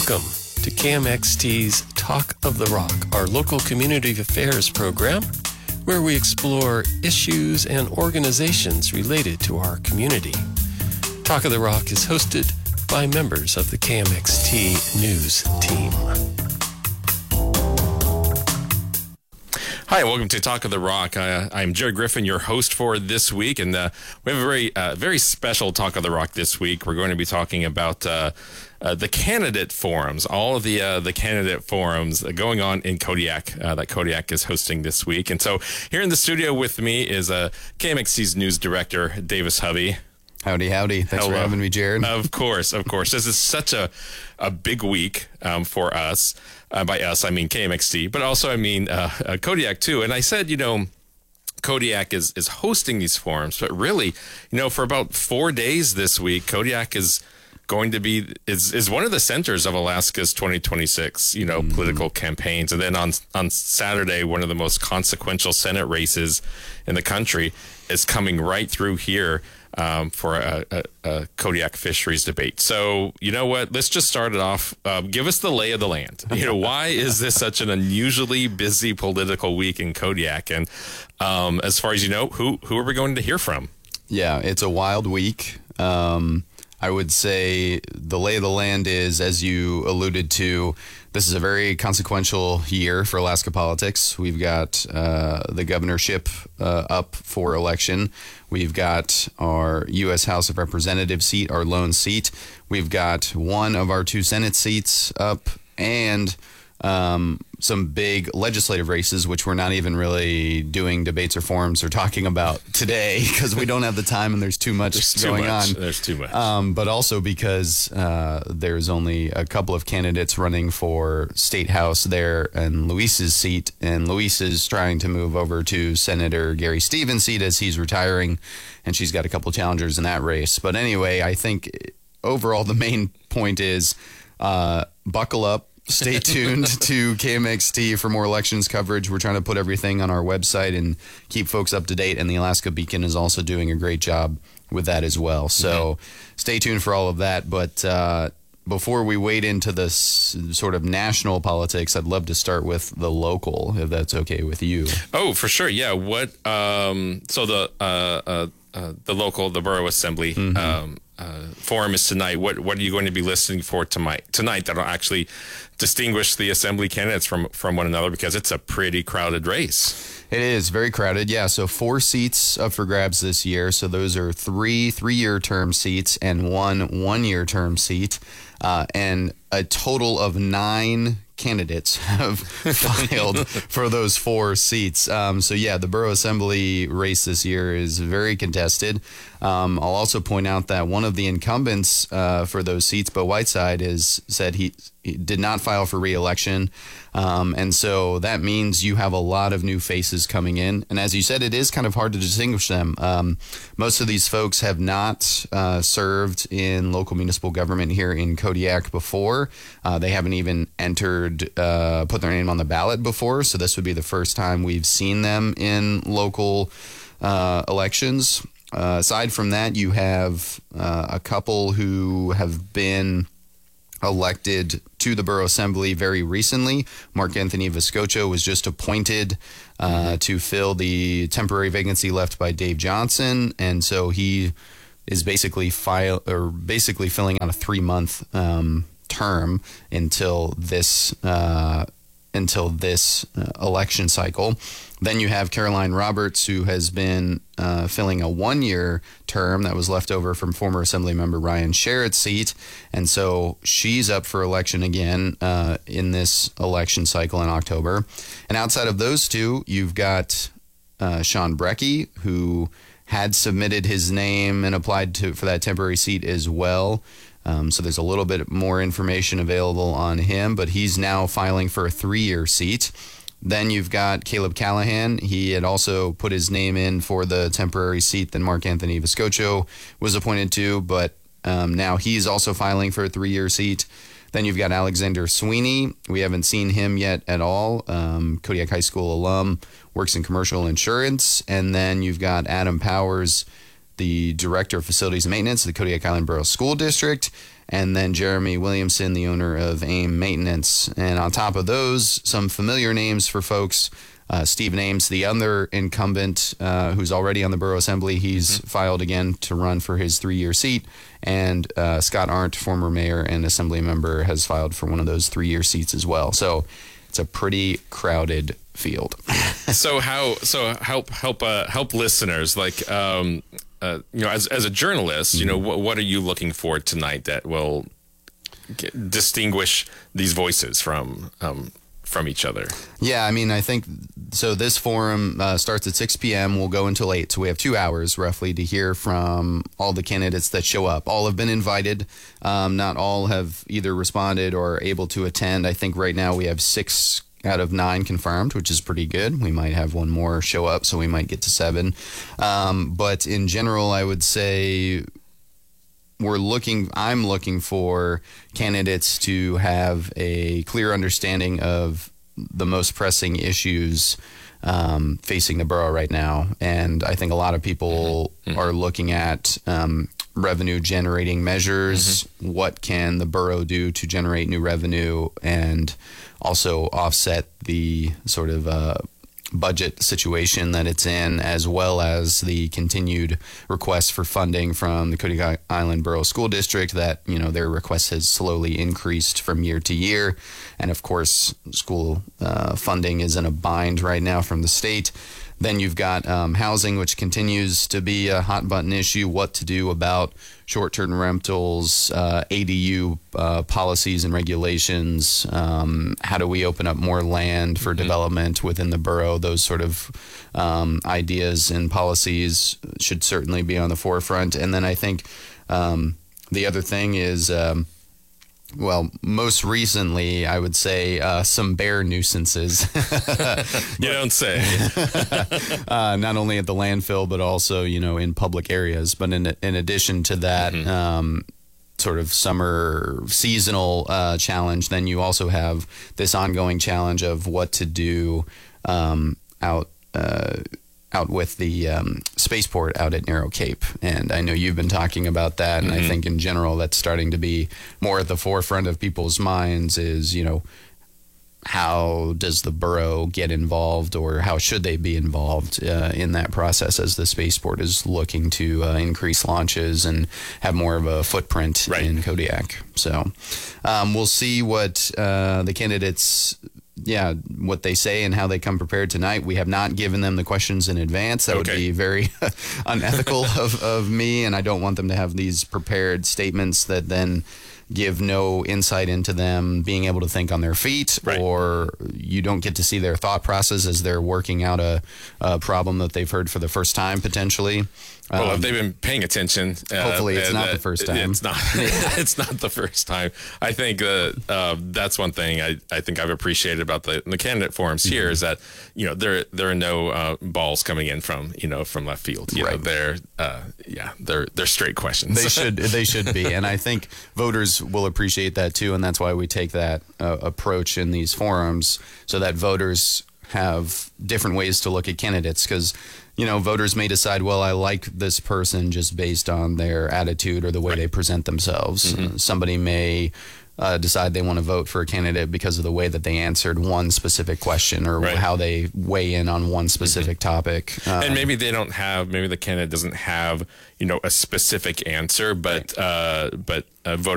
Welcome to KMXT's Talk of the Rock, our local community affairs program, where we explore issues and organizations related to our community. Talk of the Rock is hosted by members of the KMXT News team. Hi, welcome to Talk of the Rock. I'm Jerry Griffin, your host for this week, and we have a very special Talk of the Rock this week. We're going to be talking about the candidate forums, all of the candidate forums going on in Kodiak that Kodiak is hosting this week. And so here in the studio with me is KMXT's news director, Davis Hovey. Howdy, howdy. Thanks for having me, Jared. Of course. This is such a big week for us. By us, I mean KMXT, but also I mean Kodiak too. And I said, Kodiak is hosting these forums, but really, for about 4 days this week, Kodiak is going to be is one of the centers of Alaska's 2026, political campaigns. And then on Saturday, one of the most consequential Senate races in the country is coming right through here for a Kodiak fisheries debate. So, you know what? Let's just start it off. Give us the lay of the land. Why is this such an unusually busy political week in Kodiak? And as far as you know, who are we going to hear from? Yeah, it's a wild week. I would say the lay of the land is, as you alluded to, this is a very consequential year for Alaska politics. We've got the governorship up for election. We've got our U.S. House of Representatives seat, our lone seat. We've got one of our two Senate seats up, and some big legislative races, which we're not even really doing debates or forums or talking about today because we don't have the time and there's too much going on. There's too much. But also because there's only a couple of candidates running for State House there and Luis's seat, and Luis is trying to move over to Senator Gary Stevens' seat as he's retiring, and she's got a couple challengers in that race. But anyway, I think overall the main point is buckle up. Stay tuned to KMXT for more elections coverage. We're trying to put everything on our website and keep folks up to date, and the Alaska Beacon is also doing a great job with that as well. So stay tuned for all of that. But before we wade into this sort of national politics, I'd love to start with the local, if that's okay with you. Oh, for sure. Yeah. What? So the local, the Borough Assembly forum is tonight. What are you going to be listening for tonight that'll actually distinguish the assembly candidates from one another, because it's a pretty crowded race? It is very crowded. Yeah. So 4 seats up for grabs this year. So those are 3 3-year term seats and 1 1-year term seat. And a total of 9 candidates have filed for those 4 seats. So yeah, the Borough Assembly race this year is very contested. I'll also point out that one of the incumbents for those seats, Bo Whiteside, has said he did not file for re-election. And so that means you have a lot of new faces coming in. And as you said, it is kind of hard to distinguish them. Most of these folks have not served in local municipal government here in Kodiak before. They haven't even put their name on the ballot before. So this would be the first time we've seen them in local elections. Aside from that, you have a couple who have been elected to the Borough Assembly very recently. Mark Anthony Vescocho was just appointed to fill the temporary vacancy left by Dave Johnson, and so he is basically filling out a 3-month term until this election cycle. Then you have Caroline Roberts, who has been filling a 1-year term that was left over from former Assembly member Ryan Sherritt's seat. And so she's up for election again in this election cycle in October. And outside of those two, you've got Sean Brecky, who had submitted his name and applied for that temporary seat as well. So there's a little bit more information available on him, but he's now filing for a 3-year seat. Then you've got Caleb Callahan. He had also put his name in for the temporary seat that Mark Anthony Vescocho was appointed to, but now he's also filing for a 3-year seat. Then you've got Alexander Sweeney. We haven't seen him yet at all. Kodiak High School alum, works in commercial insurance. And then you've got Adam Powers, the Director of Facilities and Maintenance of the Kodiak Island Borough School District. and then Jeremy Williamson, the owner of AIM Maintenance. And on top of those, some familiar names for folks. Stephen Ames, the other incumbent who's already on the Borough Assembly, he's filed again to run for his 3-year seat. And Scott Arndt, former mayor and assembly member, has filed for one of those 3-year seats as well. So it's a pretty crowded field. So help listeners, like as a journalist, what are you looking for tonight that will distinguish these voices from each other? Yeah, I mean, I think so. This forum starts at 6 p.m. We'll go until 8, so we have 2 hours roughly to hear from all the candidates that show up. All have been invited. Not all have either responded or are able to attend. I think right now we have 6 out of 9 confirmed, which is pretty good. We might have one more show up, so we might get to 7. But in general, I would say I'm looking for candidates to have a clear understanding of the most pressing issues facing the borough right now. And I think a lot of people are looking at revenue generating measures. What can the borough do to generate new revenue and also offset the sort of budget situation that it's in, as well as the continued request for funding from the Kodiak Island Borough School District that, their request has slowly increased from year to year. And of course, school funding is in a bind right now from the state. Then you've got housing, which continues to be a hot button issue, what to do about short-term rentals, ADU policies and regulations, how do we open up more land for development within the borough. Those sort of ideas and policies should certainly be on the forefront. And then I think the other thing is, most recently, I would say some bear nuisances. You don't say. Not only at the landfill, but also, in public areas. But in addition to that, sort of summer seasonal challenge, then you also have this ongoing challenge of what to do out with the spaceport out at Narrow Cape. And I know you've been talking about that, and I think in general that's starting to be more at the forefront of people's minds is, how does the borough get involved, or how should they be involved in that process as the spaceport is looking to increase launches and have more of a footprint in Kodiak. So we'll see what the candidates what they say and how they come prepared tonight. We have not given them the questions in advance. That would be very unethical of me, and I don't want them to have these prepared statements that then give no insight into them being able to think on their feet, or you don't get to see their thought process as they're working out a problem that they've heard for the first time, potentially. Well, if they've been paying attention, hopefully it's not the first time. It's not. It's not the first time. I think that's one thing I think I've appreciated about the candidate forums here is that there are no balls coming in from left field. They're straight questions. They should be, and I think voters will appreciate that too, and that's why we take that approach in these forums so that voters have different ways to look at candidates, because voters may decide, well, I like this person just based on their attitude or the way they present themselves. Somebody may decide they want to vote for a candidate because of the way that they answered one specific question or how they weigh in on one specific topic. And maybe the candidate doesn't have, a specific answer, but voters